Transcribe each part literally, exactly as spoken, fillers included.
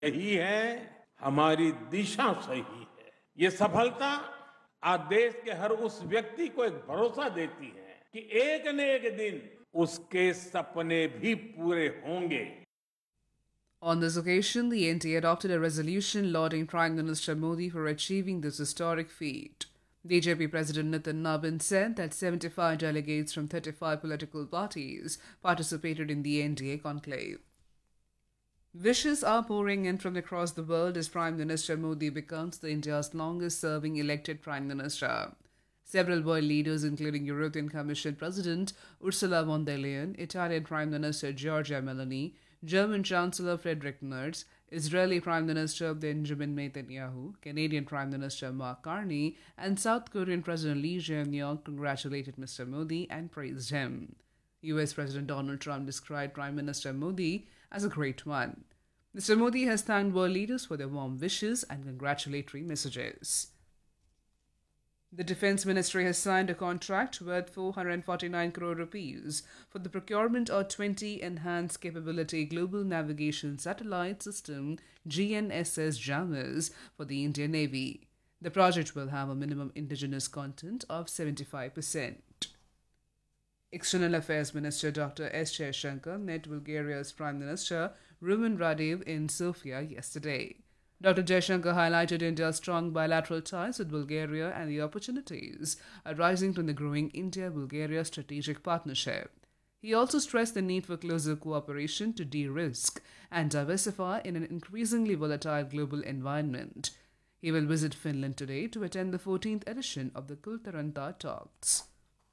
यही है हमारी दिशा सही है। ये सफलता आज देश के हर उस व्यक्ति को एक भरोसा देती है कि एक न एक दिन उसके सपने भी पूरे होंगे। On this occasion, the N D A adopted a resolution lauding Prime Minister Modi for achieving this historic feat. B J P President Nitin Nabin said that seventy-five delegates from thirty-five political parties participated in the N D A conclave. Wishes are pouring in from across the world as Prime Minister Modi becomes the India's longest serving elected Prime Minister. Several world leaders, including European Commission President Ursula von der Leyen, Italian Prime Minister Giorgia Meloni, German Chancellor Friedrich Merz, Israeli Prime Minister Benjamin Netanyahu, Canadian Prime Minister Mark Carney, and South Korean President Lee Jae-myung congratulated Mister Modi and praised him. U S President Donald Trump described Prime Minister Modi as a great one. Mister Modi has thanked world leaders for their warm wishes and congratulatory messages. The Defence Ministry has signed a contract worth four hundred forty-nine crore rupees for the procurement of twenty enhanced capability global navigation satellite system G N S S jammers for the Indian Navy. The project will have a minimum indigenous content of seventy-five percent. External Affairs Minister Doctor S. Jaishankar met Bulgaria's Prime Minister Rumen Radev in Sofia yesterday. Doctor Jaishankar highlighted India's strong bilateral ties with Bulgaria and the opportunities arising from the growing India-Bulgaria strategic partnership. He also stressed the need for closer cooperation to de-risk and diversify in an increasingly volatile global environment. He will visit Finland today to attend the fourteenth edition of the Kultaranta Talks.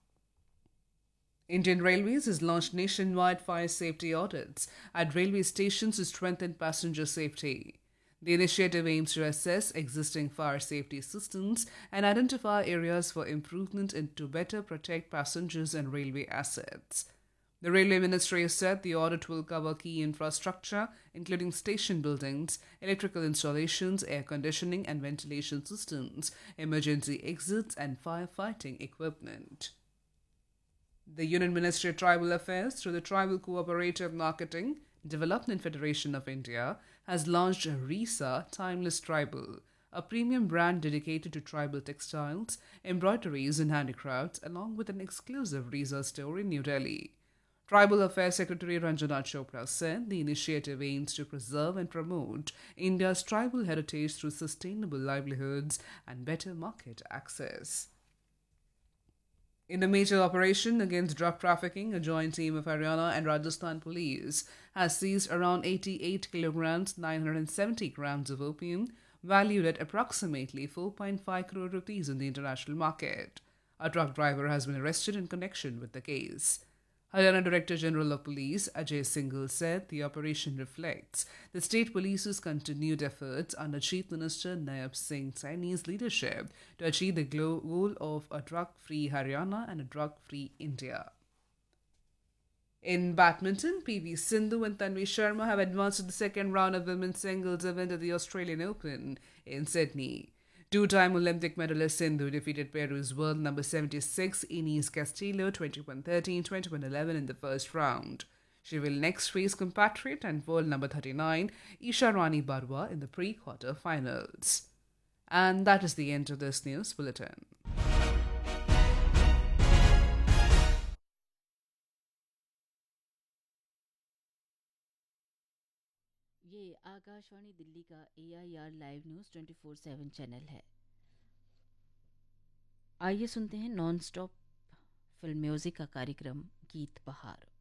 Indian Railways has launched nationwide fire safety audits at railway stations to strengthen passenger safety. The initiative aims to assess existing fire safety systems and identify areas for improvement and to better protect passengers and railway assets. The Railway Ministry has said the audit will cover key infrastructure, including station buildings, electrical installations, air conditioning and ventilation systems, emergency exits, and firefighting equipment. The Union Ministry of Tribal Affairs, through the Tribal Cooperative Marketing Development Federation of India, has launched RISA Timeless Tribal, a premium brand dedicated to tribal textiles, embroideries, and handicrafts, along with an exclusive RISA store in New Delhi. Tribal Affairs Secretary Ranjana Chopra said the initiative aims to preserve and promote India's tribal heritage through sustainable livelihoods and better market access. In a major operation against drug trafficking, a joint team of Haryana and Rajasthan police has seized around eighty-eight kilograms, nine hundred seventy grams of opium, valued at approximately four point five crore rupees in the international market. A truck driver has been arrested in connection with the case. Haryana Director General of Police Ajay Singhal said the operation reflects the state police's continued efforts under Chief Minister Nayab Singh Saini's leadership to achieve the goal of a drug-free Haryana and a drug-free India. In badminton, P V Sindhu and Tanvi Sharma have advanced to the second round of women's singles event at the Australian Open in Sydney. Two-time Olympic medalist Sindhu defeated Peru's world number seventy-six Inés Castillo twenty-one thirteen, twenty-one eleven in the first round. She will next face compatriot and world number thirty-nine Isha Rani Barua in the pre-quarter finals. And that is the end of this news bulletin. ये आकाशवाणी दिल्ली का ए I R live news twenty four seven channel है। आइए सुनते हैं non stop film music का कार्यक्रम गीत बहार।